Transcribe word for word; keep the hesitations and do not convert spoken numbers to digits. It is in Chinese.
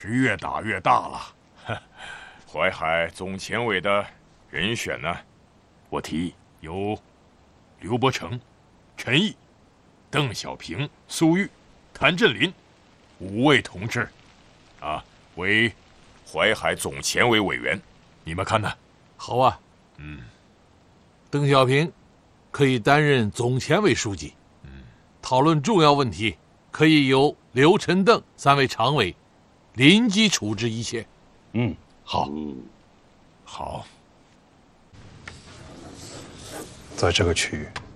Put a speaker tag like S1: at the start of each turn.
S1: 是越打越大了。淮海总前委的人选呢？我提议由刘伯承、陈毅、邓小平、苏玉、谭震林五位同志，啊，为淮海总前委委员，你们看呢？
S2: 好啊。
S1: 嗯，
S2: 邓小平可以担任总前委书记。嗯，讨论重要问题可以由刘、陈、邓三位常委临机处置一切。
S3: 嗯，好。
S1: 嗯，好。
S3: 在这个区域。